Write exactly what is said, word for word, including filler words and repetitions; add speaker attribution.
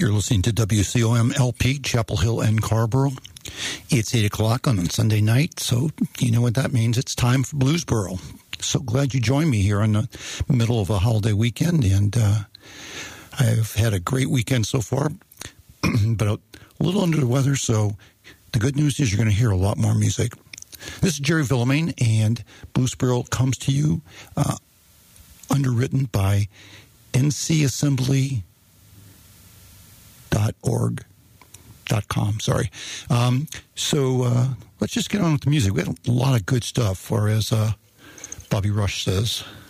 Speaker 1: You're listening to W C O M L P, Chapel Hill and Carrboro. It's eight o'clock on a Sunday night, so you know what that means. It's time for Bluesboro. So glad you joined me here in the middle of a holiday weekend, and uh, I've had a great weekend so far, but a little under the weather, so the good news is you're going to hear a lot more music. This is Jerry Villamain, and Bluesboro comes to you uh, underwritten by N C Assembly dot org dot com. Sorry. Um, so uh, let's just get on with the music. We had a lot of good stuff, or as uh, Bobby Rush says,